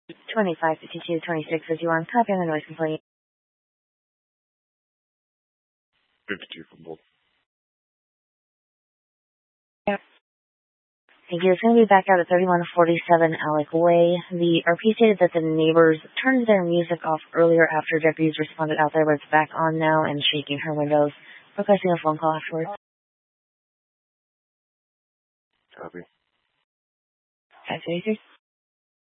25522651. Copy on the noise complaint. 52 from both. Yeah. Thank you. It's going to be back out at 3147 Alec Way. The RP stated that the neighbors turned their music off earlier after deputies responded out there, but it's back on now and shaking her windows. Requesting a phone call afterwards. Copy. 523.